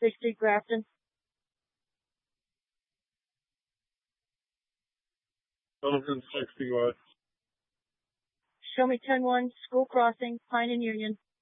Big Street, Grafton. 160 West. Show me 10-1, School Crossing, Pine and Union.